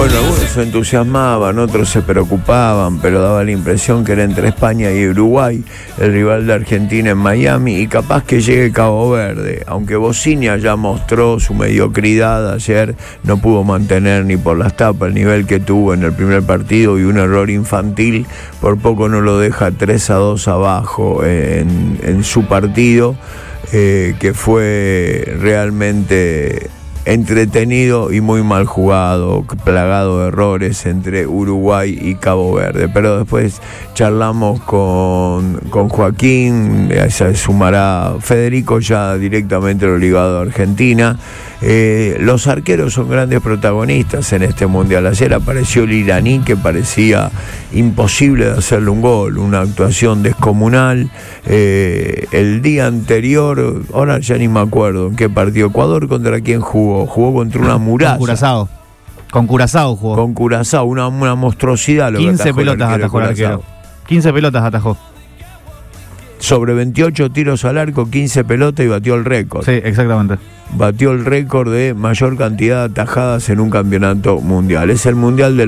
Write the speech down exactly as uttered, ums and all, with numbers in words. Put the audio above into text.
Bueno, algunos se entusiasmaban, otros se preocupaban, pero daba la impresión que era entre España y Uruguay, el rival de Argentina en Miami, y capaz que llegue Cabo Verde. Aunque Bosnia ya mostró su mediocridad ayer, no pudo mantener ni por las tapas el nivel que tuvo en el primer partido, y un error infantil por poco no lo deja tres a dos abajo en, en su partido, eh, que fue realmente entretenido y muy mal jugado, plagado de errores entre Uruguay y Cabo Verde. Pero después charlamos con, con Joaquín, se sumará Federico, ya directamente lo ligado a Argentina. Eh, los arqueros son grandes protagonistas en este mundial. Ayer apareció el iraní, que parecía imposible de hacerle un gol, una actuación descomunal. Eh, el día anterior, ahora ya ni me acuerdo en qué partido, Ecuador contra quién jugó, jugó contra una muralla. Con Curazao, con Curazao jugó. Con Curazao, una, una monstruosidad. Lo quince que atajó pelotas el atajó el arquero. quince pelotas atajó. Sobre veintiocho tiros al arco, quince pelotas y batió el récord. Sí, exactamente. Batió el récord de mayor cantidad de atajadas en un campeonato mundial. Es el mundial del